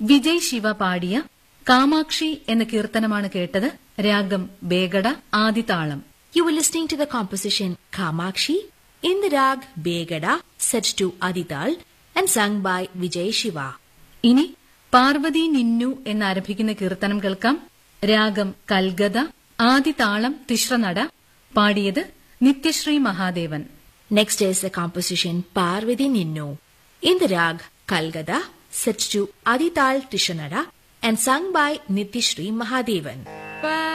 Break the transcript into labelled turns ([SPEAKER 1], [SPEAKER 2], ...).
[SPEAKER 1] വിജയ് ശിവ പാടിയ കാമാക്ഷി എന്ന കീർത്തനമാണ് കേട്ടത്. രാഗം Begada, ആദിതാളം.
[SPEAKER 2] You were listening to the composition Kamakshi in the rag Begada, set to Adital and sung by Vijay Shiva.
[SPEAKER 1] ഇനി പാർവതി നിന്നു എന്നാരംഭിക്കുന്ന കീർത്തനം കേൾക്കാം. രാഗം കൽഗത, ആദിതാളം തിശ്രനട. പാടിയത് Nithyasree Mahadevan.
[SPEAKER 2] Next is the composition Parvati Ninnu in the rag Kalgada, set to Adital Tishanada and sung by Nityashri Mahadevan.